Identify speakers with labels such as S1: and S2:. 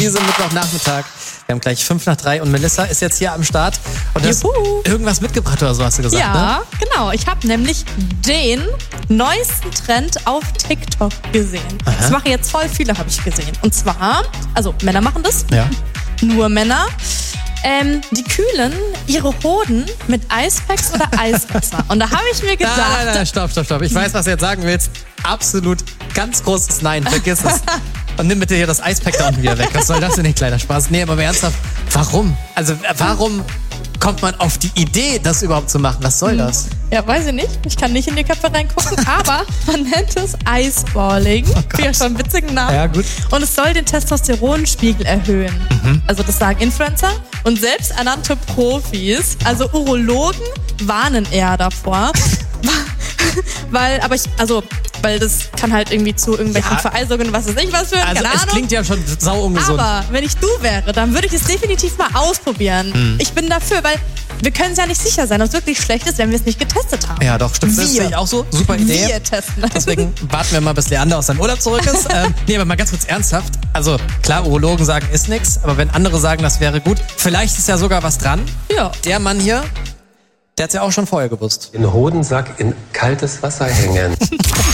S1: Diesem Mittwochnachmittag. Wir haben gleich 5:03 und Melissa ist jetzt hier am Start. Und du hast irgendwas mitgebracht oder so, hast du gesagt,
S2: ja,
S1: ne?
S2: Genau. Ich habe nämlich den neuesten Trend auf TikTok gesehen.
S1: Aha.
S2: Das machen jetzt voll viele, habe ich gesehen. Und zwar, also Männer machen das.
S1: Ja.
S2: Nur Männer. Die kühlen ihre Hoden mit Eispacks oder Eiswasser. Und da habe ich mir gedacht...
S1: Nein, stopp. Ich weiß, was du jetzt sagen willst. Absolut ganz großes Nein, vergiss es. Und nimm bitte hier das Eispack da unten wieder weg. Was soll das denn, nicht kleiner Spaß? Nee, aber ernsthaft, warum? Also, warum kommt man auf die Idee, das überhaupt zu machen? Was soll das?
S2: Ja, weiß ich nicht. Ich kann nicht in die Köpfe reingucken, aber man nennt es Iceballing. Oh, ja, schon einen witzigen Namen.
S1: Ja, gut.
S2: Und es soll den Testosteronspiegel erhöhen. Also das sagen Influencer und selbsternannte Profis, also Urologen, warnen eher davor. Weil das kann halt irgendwie zu irgendwelchen Vereisungen, was weiß ich was führen,
S1: Also
S2: keine
S1: es
S2: Ahnung.
S1: klingt ja schon sau ungesund.
S2: Aber wenn ich du wäre, dann würde ich es definitiv mal ausprobieren. Ich bin dafür, weil wir können es ja nicht sicher sein, ob es wirklich schlecht ist, wenn wir es nicht getestet haben.
S1: Ja, doch, stimmt. Das sehe ich auch so. Super Idee.
S2: Wir testen.
S1: Deswegen warten wir mal, bis Leander aus seinem Urlaub zurück ist. Nee, aber mal ganz kurz ernsthaft. Also klar, Urologen sagen, ist nix. Aber wenn andere sagen, das wäre gut, vielleicht ist ja sogar was dran.
S2: Ja.
S1: Der Mann hier, der hat's ja auch schon vorher gewusst.
S3: Den Hodensack in kaltes Wasser hängen.